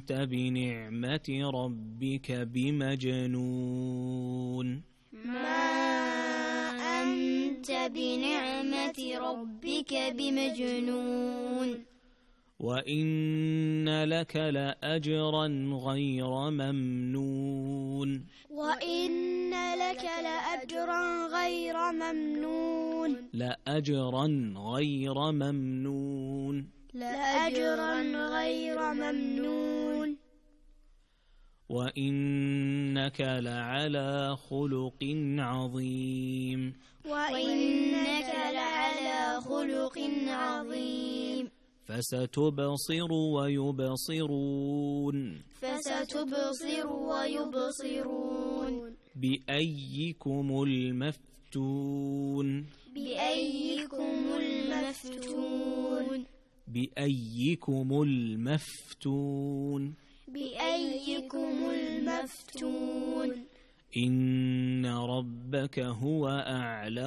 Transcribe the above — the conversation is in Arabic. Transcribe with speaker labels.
Speaker 1: أنت بنعمة ربك بمجنون
Speaker 2: ما أنت بنعمة ربك بمجنون
Speaker 1: وإن لك لأجرا غير ممنون
Speaker 2: وإن لك لأجرا غير ممنون
Speaker 1: لأجرا غير ممنون
Speaker 2: لأجرا غير ممنون
Speaker 1: وإنك لعلى خلق عظيم
Speaker 2: وإنك لعلى خلق عظيم
Speaker 1: فستبصر ويبصرون
Speaker 2: فستبصر ويبصرون
Speaker 1: بأيكم المفتون
Speaker 2: بأيكم المفتون
Speaker 1: بأيكم المفتون
Speaker 2: بأيكم المفتون
Speaker 1: إن ربك هو أعلم